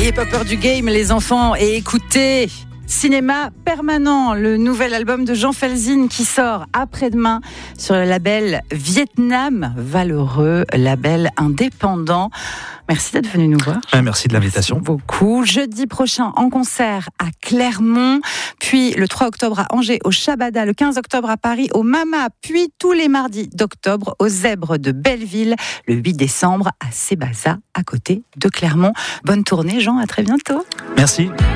N'ayez pas peur du game, les enfants, et écoutez Cinéma Permanent, le nouvel album de Jean Felzine qui sort après-demain sur le label Vietnam Valeureux, label indépendant. Merci d'être venu nous voir. Merci de l'invitation. Merci beaucoup. Jeudi prochain en concert à Clermont, puis le 3 octobre à Angers au Shabada, le 15 octobre à Paris au Mama, puis tous les mardis d'octobre aux Zèbres de Belleville, le 8 décembre à Sébaza à côté de Clermont. Bonne tournée Jean, à très bientôt. Merci.